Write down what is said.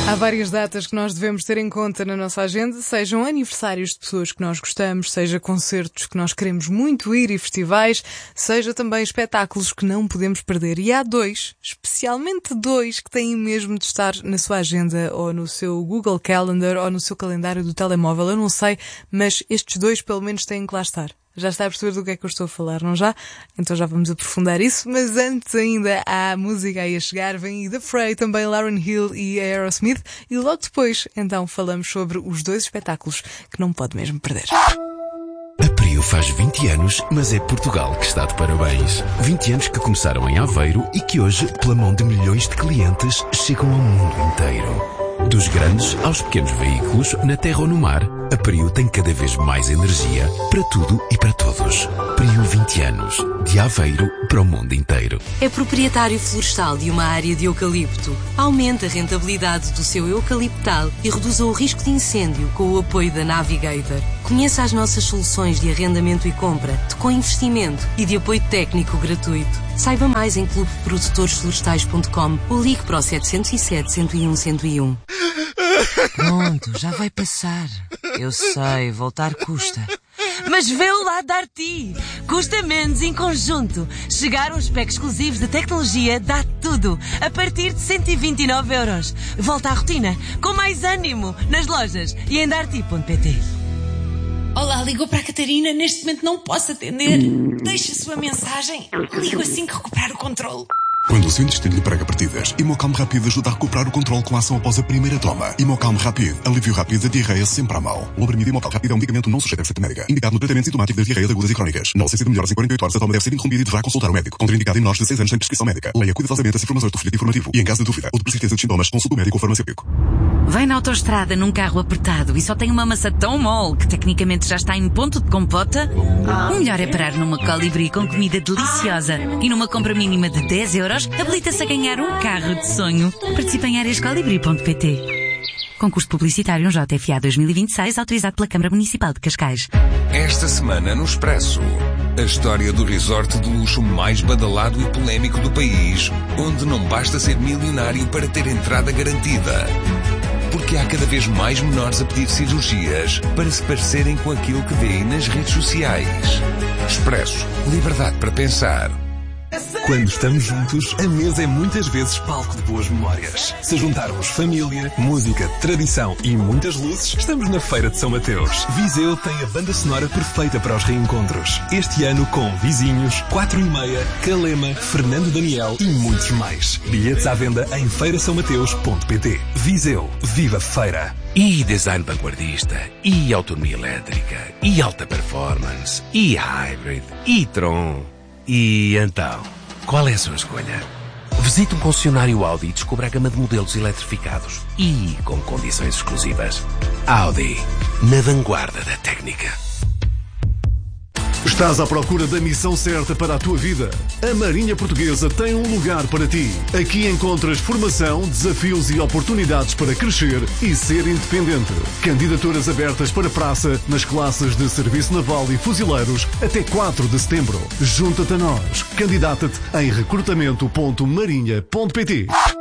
Há várias datas que nós devemos ter em conta na nossa agenda, sejam aniversários de pessoas que nós gostamos, seja concertos que nós queremos muito ir e festivais, seja também espetáculos que não podemos perder. E há dois, especialmente dois, que têm mesmo de estar na sua agenda ou no seu Google Calendar ou no seu calendário do telemóvel. Eu não sei, mas estes dois pelo menos têm que lá estar. Já está a perceber do que é que eu estou a falar, não já? Então já vamos aprofundar isso, mas antes ainda há música aí a chegar, vem aí The Fray, também Lauryn Hill e Aerosmith, e logo depois, então, falamos sobre os dois espetáculos que não pode mesmo perder. A Prio faz 20 anos, mas é Portugal que está de parabéns. 20 anos que começaram em Aveiro e que hoje, pela mão de milhões de clientes, chegam ao mundo inteiro. Dos grandes aos pequenos veículos, na terra ou no mar, a Prio tem cada vez mais energia para tudo e para todos. Prio 20 anos, de Aveiro para o mundo inteiro. É proprietário florestal de uma área de eucalipto. Aumente a rentabilidade do seu eucaliptal e reduza o risco de incêndio com o apoio da Navigator. Conheça as nossas soluções de arrendamento e compra, de co-investimento e de apoio técnico gratuito. Saiba mais em clubeprodutoresflorestais.com ou ligue para o 707 101 101. Pronto, já vai passar. Eu sei, voltar custa. Mas vê-o lá dar-te. Custa menos em conjunto. Chegaram os packs exclusivos de tecnologia Dá Tudo, a partir de 129€. Volta à rotina, com mais ânimo, nas lojas e em darti.pt. Olá, ligou para a Catarina. Neste momento não posso atender. Deixe a sua mensagem. Ligo assim que recuperar o controle. Quando o seu intestino lhe prega partidas, Imocalm Rápido ajuda a recuperar o controle com a ação após a primeira toma. Imocalm Rápido, alívio rápido da diarreia sempre à mão. O Lobramido Imocalm Rápido é um medicamento não sujeito a receita médica, indicado no tratamento sintomático das diarreias agudas e crónicas. Não se de melhoras em 48 horas, a toma deve ser interrompida e deverá consultar o médico. Contraindicado em menores de 6 anos sem prescrição médica. Leia cuidadosamente as informações do folheto informativo e, em caso de dúvida ou de persistência de sintomas, consulte o médico ou farmacêutico. Vai na autoestrada num carro apertado e só tem uma maçã tão mole que tecnicamente já está em ponto de compota? O melhor é parar numa Colibri com comida deliciosa e numa compra mínima de 10€, habilita-se a ganhar um carro de sonho. Participe em arescolibri.pt. Concurso publicitário JFA 2026, autorizado pela Câmara Municipal de Cascais. Esta semana no Expresso, a história do resort de luxo mais badalado e polémico do país, onde não basta ser milionário para ter entrada garantida. Porque há cada vez mais menores a pedir cirurgias para se parecerem com aquilo que vêem nas redes sociais. Expresso, liberdade para pensar. Quando estamos juntos, a mesa é muitas vezes palco de boas memórias. Se juntarmos família, música, tradição e muitas luzes, estamos na Feira de São Mateus. Viseu tem a banda sonora perfeita para os reencontros. Este ano com Vizinhos, 4:30, Calema, Fernando Daniel e muitos mais. Bilhetes à venda em feirasaomateus.pt. Viseu, viva feira! E design vanguardista, e autonomia elétrica, e alta performance, e hybrid, e Tron. E então, qual é a sua escolha? Visite um concessionário Audi e descubra a gama de modelos eletrificados e com condições exclusivas. Audi, na vanguarda da técnica. Estás à procura da missão certa para a tua vida? A Marinha Portuguesa tem um lugar para ti. Aqui encontras formação, desafios e oportunidades para crescer e ser independente. Candidaturas abertas para praça nas classes de Serviço Naval e Fuzileiros até 4 de setembro. Junta-te a nós. Candidata-te em recrutamento.marinha.pt.